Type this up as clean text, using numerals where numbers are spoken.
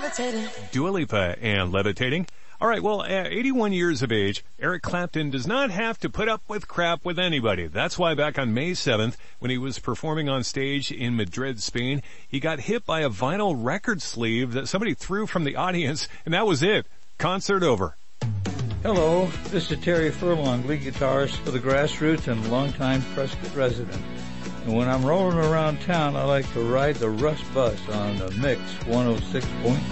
Dua Lipa and Levitating. All right, well, at 81 years of age, Eric Clapton does not have to put up with crap with anybody. That's why back on May 7th, when he was performing on stage in Madrid, Spain, he got hit by a vinyl record sleeve that somebody threw from the audience, and that was it. Concert over. Hello, this is Terry Furlong, lead guitarist for the Grassroots and longtime Prescott resident. And when I'm rolling around town, I like to ride the Rush Bus on the Mix 106.9.